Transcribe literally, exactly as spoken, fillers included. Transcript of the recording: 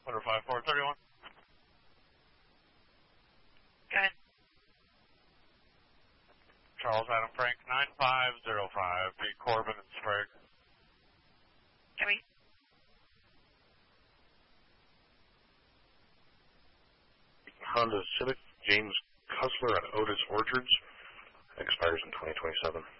Clear five four thirty-one. Go ahead. Charles Adam Frank nine five zero five, B Corbin and Sprague. Copy. Honda Civic, James Cussler at Otis Orchards, expires in twenty twenty-seven.